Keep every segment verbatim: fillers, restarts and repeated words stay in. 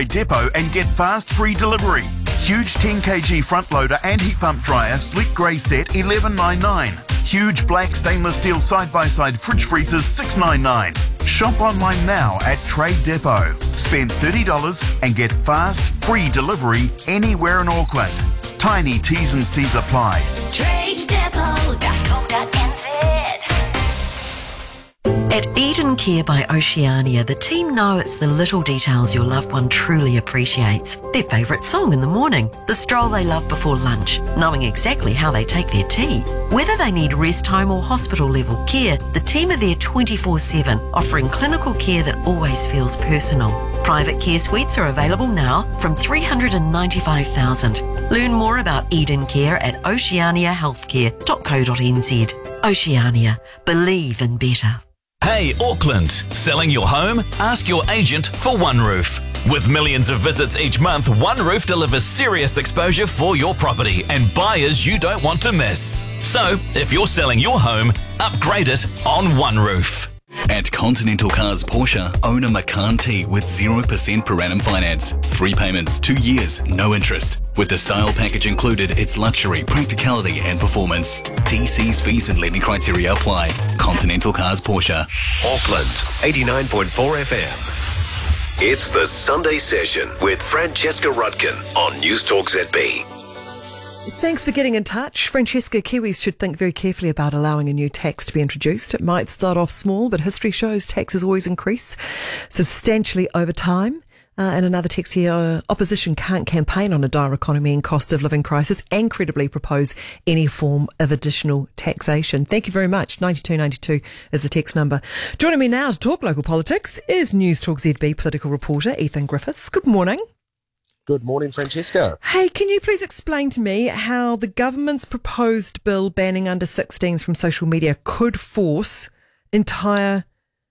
Depot and get fast free delivery. Huge ten kilogram front loader and heat pump dryer, sleek grey set, eleven ninety-nine. Huge black stainless steel side-by-side fridge freezers, six ninety-nine. Shop online now at Trade Depot. Spend thirty dollars and get fast free delivery anywhere in Auckland. Tiny T's and C's apply. trade depot dot co dot n z. At Eden Care by Oceania, the team know it's the little details your loved one truly appreciates. Their favourite song in the morning, the stroll they love before lunch, knowing exactly how they take their tea. Whether they need rest home or hospital level care, the team are there twenty-four seven, offering clinical care that always feels personal. Private care suites are available now from three hundred ninety-five thousand dollars. Learn more about Eden Care at oceania healthcare dot co dot n z. Oceania. Believe in better. Hey Auckland, selling your home? Ask your agent for OneRoof. With millions of visits each month, OneRoof delivers serious exposure for your property and buyers you don't want to miss. So, if you're selling your home, upgrade it on OneRoof. At Continental Cars Porsche, own a Macan T with zero percent per annum finance. Three payments, two years, no interest. With the style package included, it's luxury, practicality and performance. T Cs, fees and lending criteria apply. Continental Cars Porsche. Auckland, eighty-nine point four F M. It's the Sunday Session with Francesca Rudkin on News Talk Z B. Thanks for getting in touch. Francesca, Kiwis should think very carefully about allowing a new tax to be introduced. It might start off small, but history shows taxes always increase substantially over time. Uh, and another text here, uh, opposition can't campaign on a dire economy and cost of living crisis and credibly propose any form of additional taxation. Thank you very much. ninety-two ninety-two is the text number. Joining me now to talk local politics is News Talk Z B political reporter Ethan Griffiths. Good morning. Good morning, Francesca. Hey, can you please explain to me how the government's proposed bill banning under sixteens from social media could force entire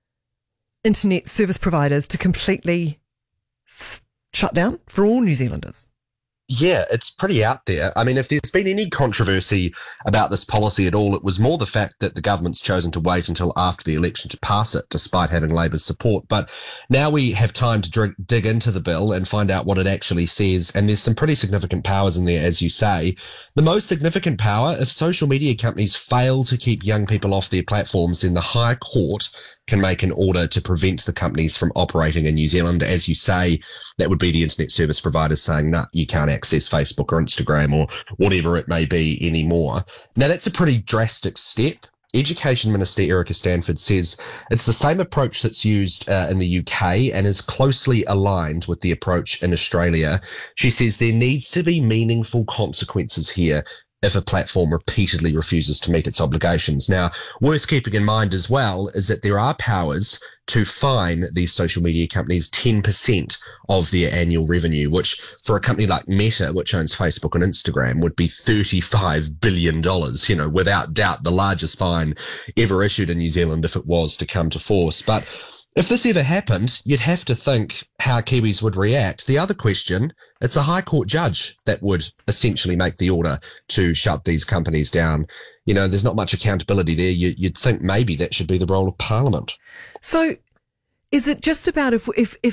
internet service providers to completely s- shut down for all New Zealanders? Yeah, it's pretty out there. I mean, if there's been any controversy about this policy at all, it was more the fact that the government's chosen to wait until after the election to pass it, despite having Labour's support. But now we have time to dr- dig into the bill and find out what it actually says. And there's some pretty significant powers in there, as you say. The most significant power, if social media companies fail to keep young people off their platforms, then the High Court can make an order to prevent the companies from operating in New Zealand. As you say, that would be the internet service providers saying, nah, you can't access Facebook or Instagram or whatever it may be anymore. Now, that's a pretty drastic step. Education Minister Erica Stanford says it's the same approach that's used uh, in the U K and is closely aligned with the approach in Australia. She says there needs to be meaningful consequences here if a platform repeatedly refuses to meet its obligations. Now, worth keeping in mind as well is that there are powers to fine these social media companies ten percent of their annual revenue, which for a company like Meta, which owns Facebook and Instagram, would be thirty-five billion dollars, you know, without doubt the largest fine ever issued in New Zealand if it was to come to force. But if this ever happened, you'd have to think how Kiwis would react. The other question, it's a High Court judge that would essentially make the order to shut these companies down. You know, there's not much accountability there. You, you'd think maybe that should be the role of Parliament. So is it just about if if if